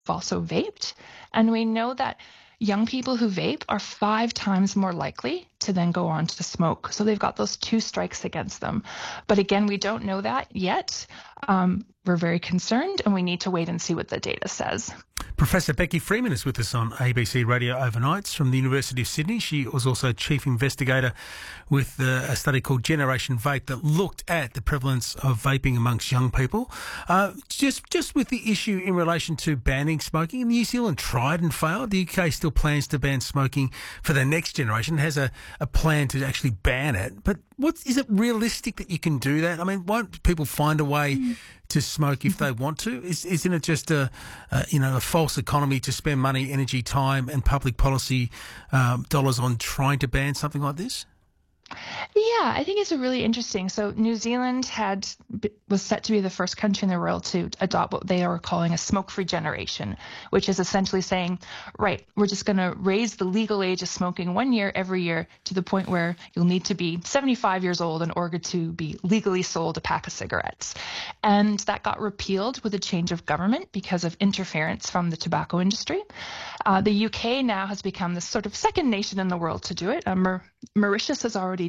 also vaped. And we know that young people who vape are 5 times more likely to then go on to smoke. So they've got those 2 strikes against them. But again, we don't know that yet. We're very concerned, and we need to wait and see what the data says. Professor Becky Freeman is with us on ABC Radio Overnights from the University of Sydney. She was also chief investigator with a study called Generation Vape that looked at the prevalence of vaping amongst young people. Just with the issue in relation to banning smoking, New Zealand tried and failed. The UK still plans to ban smoking for the next generation. It has a plan to actually ban it. But is it realistic that you can do that? I mean, won't people find a way to smoke if they want to? Isn't it just a false economy to spend money, energy, time and public policy dollars on trying to ban something like this? Yeah, I think it's really interesting. So New Zealand was set to be the first country in the world to adopt what they are calling a smoke-free generation, which is essentially saying, right, we're just going to raise the legal age of smoking 1 year every year to the point where you'll need to be 75 years old in order to be legally sold a pack of cigarettes. And that got repealed with a change of government because of interference from the tobacco industry. The UK now has become the sort of second nation in the world to do it. Mauritius has already,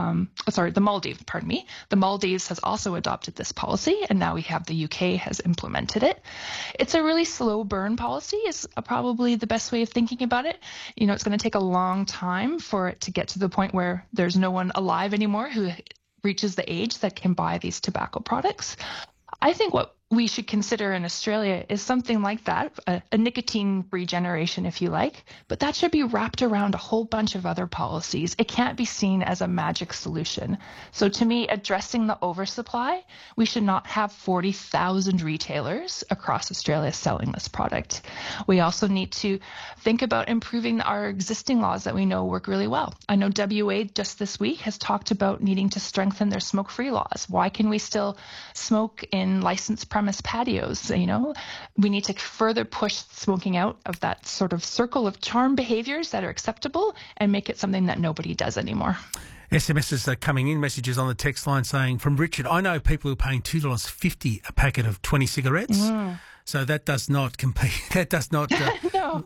the Maldives, pardon me. The Maldives has also adopted this policy, and now we have the UK has implemented it. It's a really slow burn policy is probably the best way of thinking about it. You know, it's going to take a long time for it to get to the point where there's no one alive anymore who reaches the age that can buy these tobacco products. I think what we should consider in Australia is something like that, a nicotine regeneration, if you like, but that should be wrapped around a whole bunch of other policies. It can't be seen as a magic solution. So to me, addressing the oversupply, we should not have 40,000 retailers across Australia selling this product. We also need to think about improving our existing laws that we know work really well. I know WA just this week has talked about needing to strengthen their smoke-free laws. Why can we still smoke in licensed premise patios? You know, we need to further push smoking out of that sort of circle of charm behaviors that are acceptable and make it something that nobody does anymore. SMSs are coming in, messages on the text line saying, from Richard, I know people who are paying $2.50 a packet of 20 cigarettes. So that does not compete. That does not. No.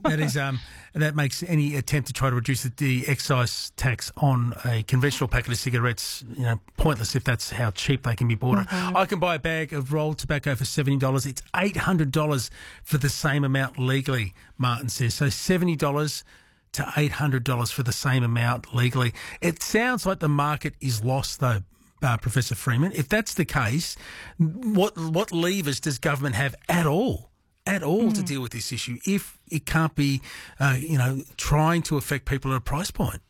That makes any attempt to try to reduce the excise tax on a conventional packet of cigarettes, pointless if that's how cheap they can be bought. I can buy a bag of rolled tobacco for $70. It's $800 for the same amount legally, Martin says. So $70 to $800 for the same amount legally. It sounds like the market is lost, though. Professor Freeman, if that's the case, what levers does government have at all to deal with this issue if it can't be, trying to affect people at a price point?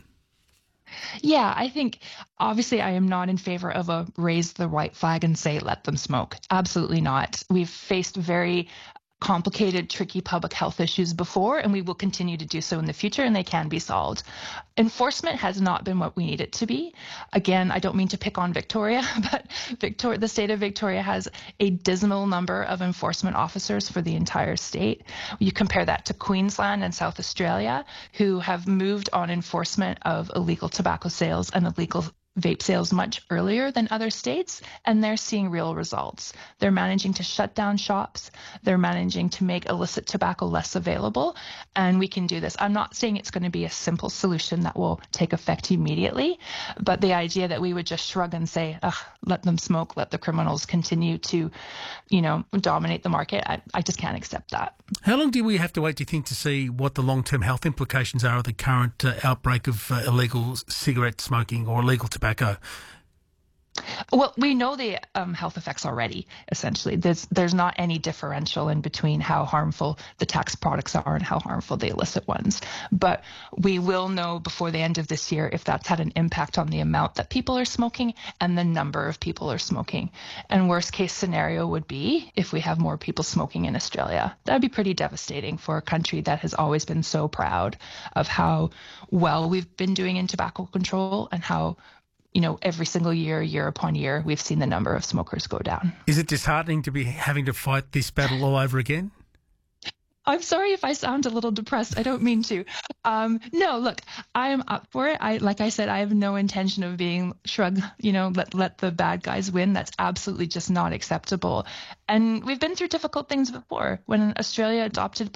Yeah, I think obviously I am not in favor of a raise the white flag and say let them smoke. Absolutely not. We've faced very complicated, tricky public health issues before, and we will continue to do so in the future, and they can be solved. Enforcement has not been what we need it to be. Again, I don't mean to pick on Victoria, but the state of Victoria has a dismal number of enforcement officers for the entire state. You compare that to Queensland and South Australia, who have moved on enforcement of illegal tobacco sales and illegal vape sales much earlier than other states, and they're seeing real results. They're managing to shut down shops. They're managing to make illicit tobacco less available, and we can do this. I'm not saying it's going to be a simple solution that will take effect immediately, but the idea that we would just shrug and say, let them smoke, let the criminals continue to, dominate the market, I just can't accept that. How long do we have to wait, do you think, to see what the long-term health implications are of the current outbreak of illegal cigarette smoking or illegal tobacco? Well, we know the health effects already, essentially. There's not any differential in between how harmful the tax products are and how harmful the illicit ones. But we will know before the end of this year if that's had an impact on the amount that people are smoking and the number of people are smoking. And worst case scenario would be if we have more people smoking in Australia. That would be pretty devastating for a country that has always been so proud of how well we've been doing in tobacco control and how every single year upon year, we've seen the number of smokers go down. Is it disheartening to be having to fight this battle all over again? I'm sorry if I sound a little depressed. I don't mean to. No, look, I am up for it. Like I said, I have no intention of being let the bad guys win. That's absolutely just not acceptable. And we've been through difficult things before. When Australia adopted